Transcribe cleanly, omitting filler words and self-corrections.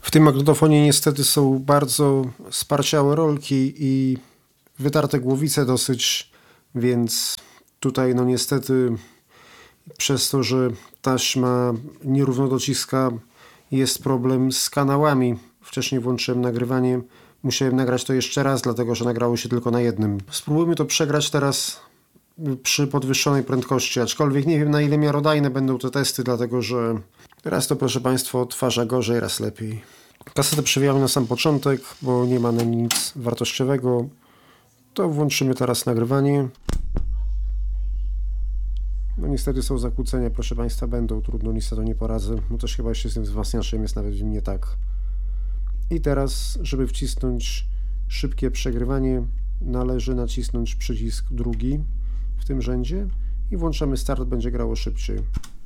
W tym magnetofonie niestety są bardzo sparciałe rolki i wytarte głowice dosyć, więc tutaj no niestety przez to, że taśma nierówno dociska, jest problem z kanałami. Wcześniej włączyłem nagrywanie, musiałem nagrać to jeszcze raz, dlatego że nagrało się tylko na jednym. Spróbujmy to przegrać teraz przy podwyższonej prędkości, aczkolwiek nie wiem, na ile miarodajne będą te testy, dlatego że raz to, proszę Państwa, odtwarza gorzej, raz lepiej. Kasetę przewijamy na sam początek, bo nie ma na nic wartościowego. To włączymy teraz nagrywanie. No niestety są zakłócenia, proszę Państwa, będą, trudno, nic na to nie poradzę. No też chyba jeszcze z tym wzmacniaczem jest nawet nie tak. I teraz, żeby wcisnąć szybkie przegrywanie, należy nacisnąć przycisk drugi w tym rzędzie i włączamy start, będzie grało szybciej.